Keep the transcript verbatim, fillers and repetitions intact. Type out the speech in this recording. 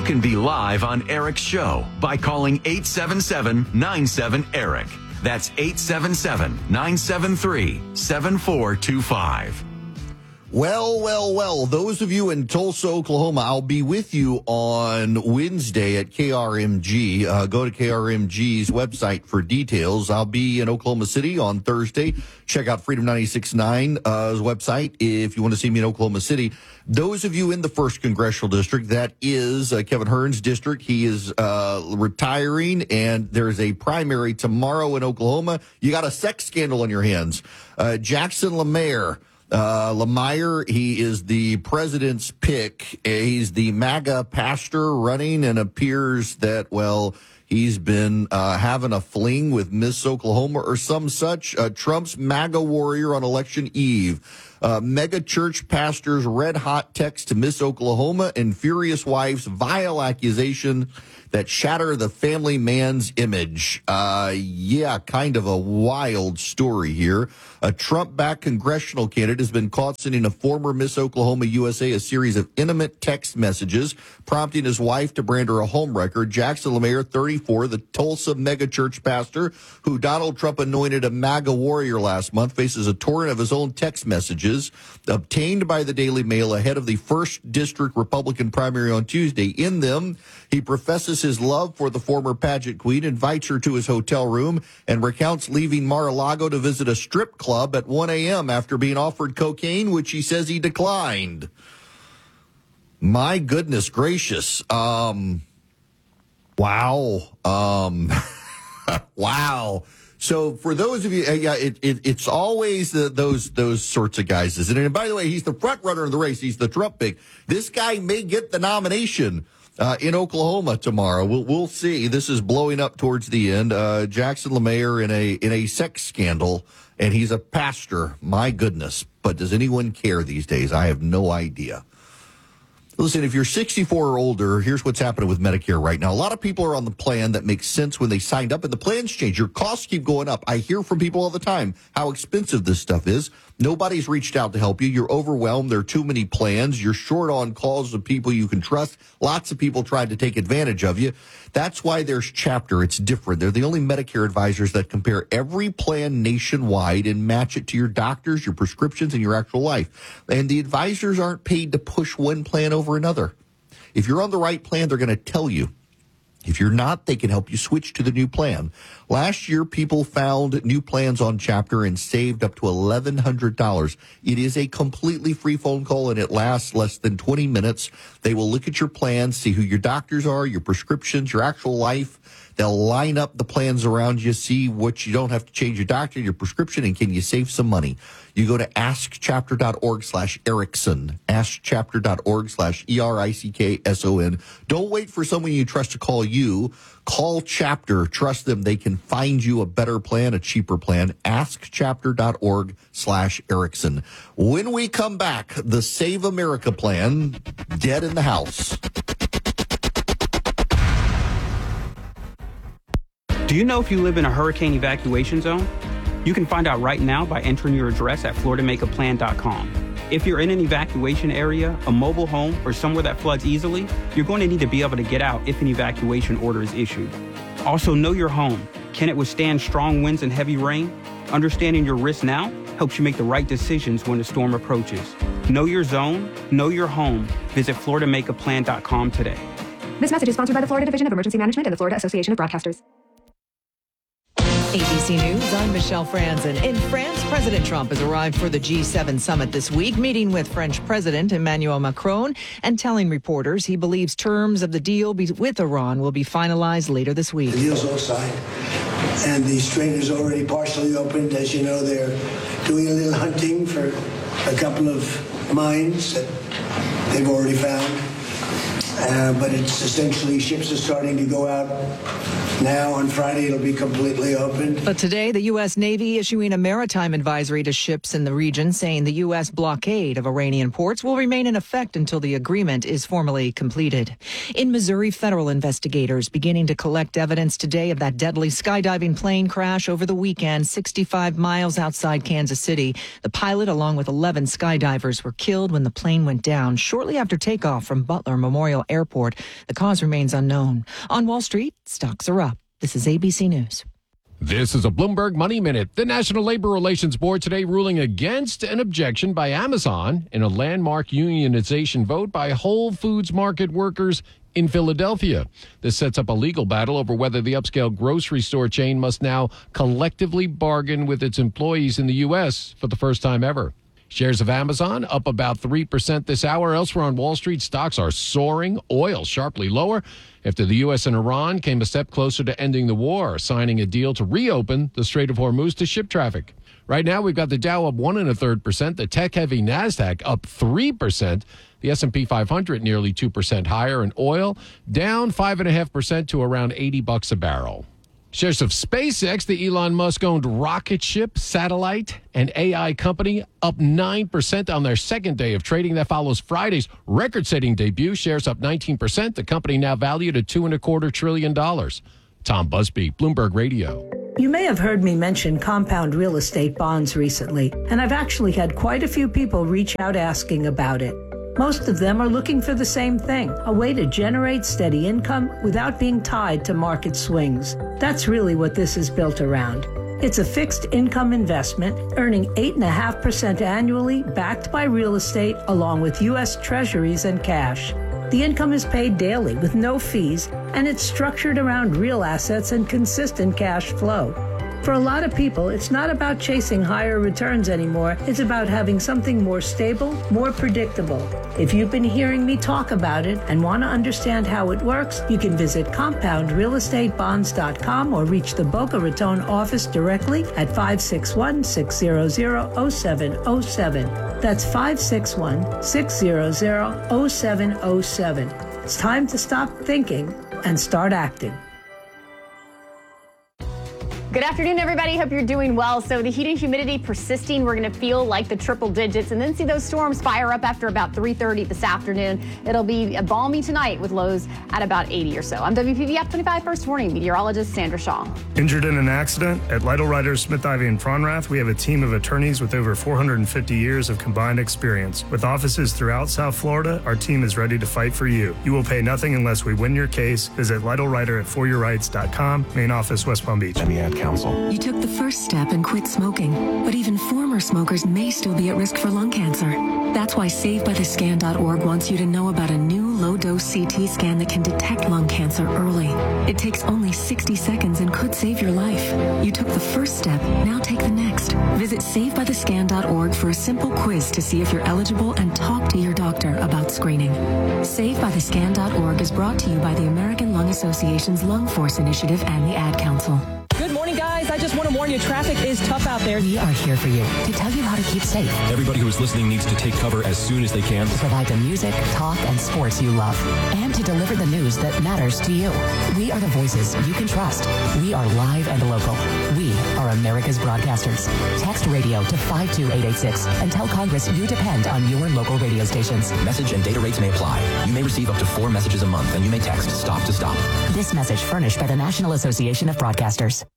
can be live on Eric's show by calling eight seven seven, nine seven, ERIC. That's eight seven seven, nine seven three, seven four two five. Well, well, well, those of you in Tulsa, Oklahoma, I'll be with you on Wednesday at K R M G. Uh, go to K R M G's website for details. I'll be in Oklahoma City on Thursday. Check out Freedom ninety-six point nine's website if you want to see me in Oklahoma City. Those of you in the first Congressional District, that is uh, Kevin Hearn's district. He is uh, retiring, and there's a primary tomorrow in Oklahoma. You got a sex scandal on your hands. Uh, Jackson LaMaire. Uh, Lemire, he is the president's pick. He's the MAGA pastor running, and appears that, well, he's been uh, having a fling with Miss Oklahoma or some such. Uh, Trump's MAGA warrior on election eve. Uh, mega church pastor's red hot text to Miss Oklahoma and furious wife's vile accusation that shatter the family man's image. Uh, yeah, kind of a wild story here. A Trump-backed congressional candidate has been caught sending a former Miss Oklahoma U S A a series of intimate text messages, prompting his wife to brand her a homewrecker. Jackson LaMaire, thirty-four, the Tulsa megachurch pastor who Donald Trump anointed a MAGA warrior last month, faces a torrent of his own text messages obtained by the Daily Mail ahead of the first District Republican primary on Tuesday. In them, he professes his love for the former pageant queen, invites her to his hotel room, and recounts leaving Mar-a-Lago to visit a strip club at one a.m. after being offered cocaine, which he says he declined. My goodness gracious. Um, wow. Um, wow. So for those of you, uh, yeah, it, it, it's always the, those those sorts of guys, isn't it? And by the way, he's the front runner in the race. He's the Trump pick. This guy may get the nomination uh, in Oklahoma tomorrow. We'll we'll see. This is blowing up towards the end. Uh, Jackson LaMaire in a in a sex scandal, and he's a pastor. My goodness! But does anyone care these days? I have no idea. Listen, if you're sixty-four or older, here's what's happening with Medicare right now. A lot of people are on the plan that makes sense when they signed up, and the plans change. Your costs keep going up. I hear from people all the time how expensive this stuff is. Nobody's reached out to help you. You're overwhelmed. There are too many plans. You're short on calls of people you can trust. Lots of people trying to take advantage of you. That's why there's Chapter. It's different. They're the only Medicare advisors that compare every plan nationwide and match it to your doctors, your prescriptions, and your actual life. And the advisors aren't paid to push one plan over another. If you're on the right plan, they're going to tell you. If you're not, they can help you switch to the new plan. Last year, people found new plans on Chapter and saved up to eleven hundred dollars. It is a completely free phone call, and it lasts less than twenty minutes. They will look at your plans, see who your doctors are, your prescriptions, your actual life. They'll line up the plans around you, see what you don't have to change your doctor, your prescription, and can you save some money. You go to askchapter.org slash Erickson, askchapter.org slash E R I C K S O N. Don't wait for someone you trust to call you. Call Chapter. Trust them. They can find you a better plan, a cheaper plan. askchapter.org slash Erickson. When we come back, the Save America plan, dead in the house. Do you know if you live in a hurricane evacuation zone? You can find out right now by entering your address at florida make a plan dot com. If you're in an evacuation area, a mobile home, or somewhere that floods easily, you're going to need to be able to get out if an evacuation order is issued. Also, know your home. Can it withstand strong winds and heavy rain? Understanding your risk now helps you make the right decisions when the storm approaches. Know your zone, know your home. Visit florida make a plan dot com today. This message is sponsored by the Florida Division of Emergency Management and the Florida Association of Broadcasters. A B C News, I'm Michelle Franzen. In France, President Trump has arrived for the G seven summit this week, meeting with French President Emmanuel Macron and telling reporters he believes terms of the deal be- with Iran will be finalized later this week. The deal's all signed, and the strait is already partially opened. As you know, they're doing a little hunting for a couple of mines that they've already found. Uh, but it's essentially ships are starting to go out now. On Friday, it'll be completely open. But today, the U S. Navy issuing a maritime advisory to ships in the region, saying the U S blockade of Iranian ports will remain in effect until the agreement is formally completed. In Missouri, federal investigators beginning to collect evidence today of that deadly skydiving plane crash over the weekend, sixty-five miles outside Kansas City. The pilot, along with eleven skydivers, were killed when the plane went down shortly after takeoff from Butler Memorial Memorial Airport. The cause remains unknown. On Wall Street, stocks are up. This is A B C News. This is a Bloomberg Money Minute. The National Labor Relations Board today ruling against an objection by Amazon in a landmark unionization vote by Whole Foods Market workers in Philadelphia. This sets up a legal battle over whether the upscale grocery store chain must now collectively bargain with its employees in the U S for the first time ever. Shares of Amazon up about three percent this hour. Elsewhere on Wall Street, stocks are soaring. Oil sharply lower after the U S and Iran came a step closer to ending the war, signing a deal to reopen the Strait of Hormuz to ship traffic. Right now, we've got the Dow up one and a third percent, the tech-heavy NASDAQ up three percent, the S and P five hundred nearly two percent higher, and oil down five point five percent to around eighty bucks a barrel. Shares of SpaceX, the Elon Musk-owned rocket ship, satellite, and A I company, up nine percent on their second day of trading. That follows Friday's record-setting debut. Shares up nineteen percent. The company now valued at two and a quarter trillion dollars. Tom Busby, Bloomberg Radio. You may have heard me mention compound real estate bonds recently, and I've actually had quite a few people reach out asking about it. Most of them are looking for the same thing, a way to generate steady income without being tied to market swings. That's really what this is built around. It's a fixed income investment earning eight point five percent annually, backed by real estate along with U S treasuries and cash. The income is paid daily with no fees, and it's structured around real assets and consistent cash flow. For a lot of people, it's not about chasing higher returns anymore. It's about having something more stable, more predictable. If you've been hearing me talk about it and want to understand how it works, you can visit compound real estate bonds dot com or reach the Boca Raton office directly at five six one, six zero zero, zero seven zero seven. That's five six one, six zero zero, zero seven zero seven. It's time to stop thinking and start acting. Good afternoon, everybody. Hope you're doing well. So the heat and humidity persisting. We're going to feel like the triple digits and then see those storms fire up after about three thirty this afternoon. It'll be balmy tonight with lows at about eighty or so. I'm W P V F twenty-five First Warning meteorologist Sandra Shaw. Injured in an accident? At Lytle Writers, Smith, Ivy, and Fronrath, we have a team of attorneys with over four hundred fifty years of combined experience. With offices throughout South Florida, our team is ready to fight for you. You will pay nothing unless we win your case. Visit Lytle Writer at for your rights dot com. Main office, West Palm Beach. And the ad council. You took the first step and quit smoking, but even former smokers may still be at risk for lung cancer. That's why save by the scan dot org wants you to know about a new low-dose C T scan that can detect lung cancer early. It takes only sixty seconds and could save your life. You took the first step, now take the next. Visit save by the scan dot org for a simple quiz to see if you're eligible and talk to your doctor about screening. save by the scan dot org is brought to you by the American Lung Association's Lung Force Initiative and the Ad Council. Good morning, guys. I just want to warn you, traffic is tough out there. We are here for you to tell you how to keep safe. Everybody who is listening needs to take cover as soon as they can. To provide the music, talk, and sports you love. And to deliver the news that matters to you. We are the voices you can trust. We are live and local. We are America's broadcasters. Text radio to five two eight eight six and tell Congress you depend on your local radio stations. Message and data rates may apply. You may receive up to four messages a month, and you may text STOP to STOP. This message furnished by the National Association of Broadcasters.